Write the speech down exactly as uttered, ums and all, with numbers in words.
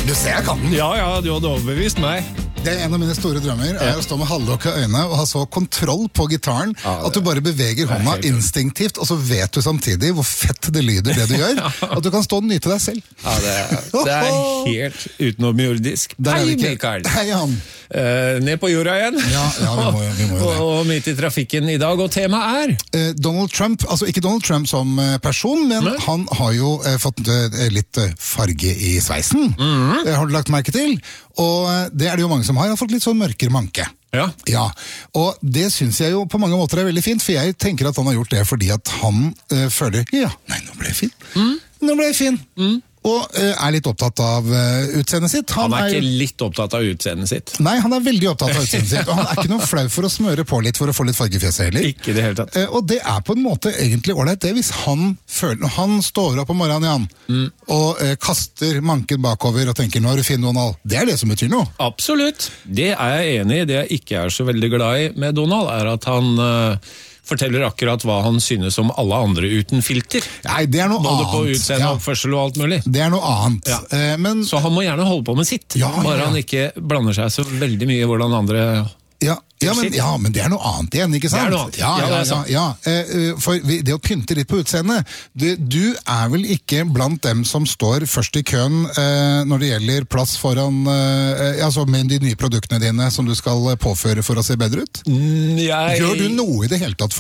Du ser jeg kan den. Ja, ja, du hadde overbevist meg. Det er en av mine store drømmer, er å stå med halvlukka øyne og ha så kontroll på gitaren, Ja, det- at du bare beveger hånda helt- instinktivt, og så vet du samtidig hvor fett det lyder det du gjør, at du kan stå og nyte deg selv. Ja, det, det er helt utenomjordisk. Der er Hei, vi ikke. Mikael. Hei, Jan. Eh, ned på jorda igjen. Ja, ja, vi må jo- vi må jo det. og, og midt i trafikken i dag, og temaet er... Eh, Donald Trump, altså ikke Donald Trump som eh, person, men Nei. han har jo eh, fått eh, litt eh, farge i sveisen. Mhm. Det har du lagt merke til. Og eh, det er det jo mange som har. Han har fått litt sånn mørkere manke. Ja. Ja, og det synes jeg jo på mange måter er veldig fint, for jeg tenker at han har gjort det fordi at han eh, føler, ja, nei, nå ble jeg fin. Mm. Nå ble jeg fin. Og eh, er litt opptatt av eh, utseendet sitt. Han er ikke litt opptatt av utseendet sitt. Nei, han er veldig opptatt av utseendet sitt, og han er ikke noe flau for å smøre på litt for å få litt farge i fjeset heller. Ikke i det hele tatt. Eh, og det er på en måte egentlig ålreit det, hvis han føler, når han står opp om morgenen, Jan, Mm. og eh, kaster manken bakover og tenker, nå er du fin, Donald. Det er det som betyr noe. Absolutt. Det er jeg enig i. Det jeg ikke er så veldig glad i med Donald, er at han øh, forteller akkurat hva han synes om alle andre uten filter. Nei, det er noe Både på annet. utseende, Ja, oppførsel og alt mulig. det er noe annet. Ja. Eh, men, Så han må gjerne holde på med sitt, Ja, ja, bare ja. han ikke blander seg så veldig mye i hvordan andre... ja, ja, men, ja, men det er noe annet igjen, ikke sant? Det er noe annet. Ja, Ja, ja, det er ja, sant. ja. Eh, eh, For vi- det å pynte litt på utseendet, du, du er vel ikke blant dem som står først i køen eh, når det gjelder plass foran, eh, altså med de nye produktene dine som du skal påføre for å se bedre ut? Jeg... Gjør du noe i det hele tatt